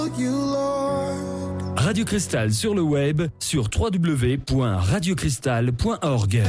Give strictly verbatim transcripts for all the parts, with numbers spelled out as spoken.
Radio Cristal sur le web sur w w w point radio cristal point org.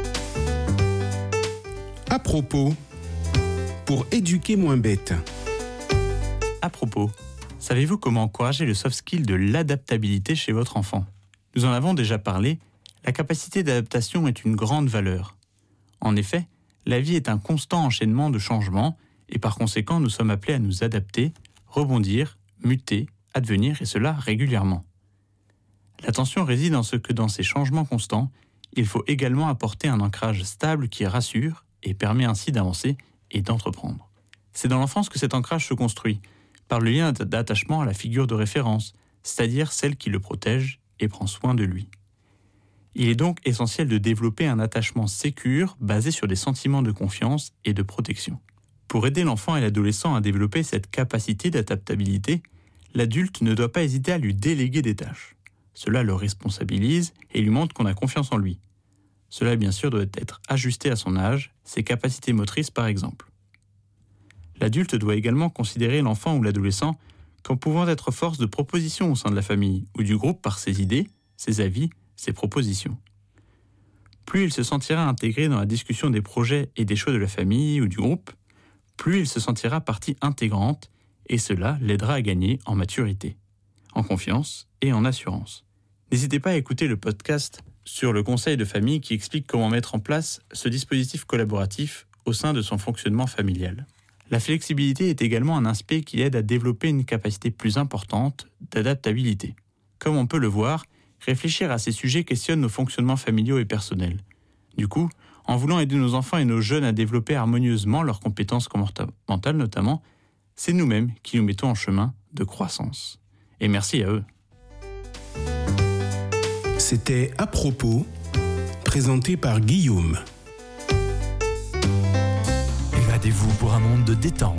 À propos, pour éduquer moins bête. À propos, savez-vous comment encourager le soft skill de l'adaptabilité chez votre enfant ? Nous en avons déjà parlé, la capacité d'adaptation est une grande valeur. En effet, la vie est un constant enchaînement de changements et par conséquent nous sommes appelés à nous adapter, rebondir, muter, advenir et cela régulièrement. L'attention réside en ce que dans ces changements constants, il faut également apporter un ancrage stable qui rassure et permet ainsi d'avancer et d'entreprendre. C'est dans l'enfance que cet ancrage se construit, par le lien d'attachement à la figure de référence, c'est-à-dire celle qui le protège et prend soin de lui. Il est donc essentiel de développer un attachement sécure basé sur des sentiments de confiance et de protection. Pour aider l'enfant et l'adolescent à développer cette capacité d'adaptabilité, l'adulte ne doit pas hésiter à lui déléguer des tâches. Cela le responsabilise et lui montre qu'on a confiance en lui. Cela, bien sûr, doit être ajusté à son âge, ses capacités motrices par exemple. L'adulte doit également considérer l'enfant ou l'adolescent comme pouvant être force de proposition au sein de la famille ou du groupe par ses idées, ses avis, ses propositions. Plus il se sentira intégré dans la discussion des projets et des choix de la famille ou du groupe, plus il se sentira partie intégrante et cela l'aidera à gagner en maturité, en confiance et en assurance. N'hésitez pas à écouter le podcast sur le conseil de famille qui explique comment mettre en place ce dispositif collaboratif au sein de son fonctionnement familial. La flexibilité est également un aspect qui aide à développer une capacité plus importante d'adaptabilité. Comme on peut le voir, réfléchir à ces sujets questionne nos fonctionnements familiaux et personnels. Du coup, en voulant aider nos enfants et nos jeunes à développer harmonieusement leurs compétences comportementales notamment, c'est nous-mêmes qui nous mettons en chemin de croissance. Et merci à eux. C'était À propos, présenté par Guillaume. Évadez-vous pour un monde de détente,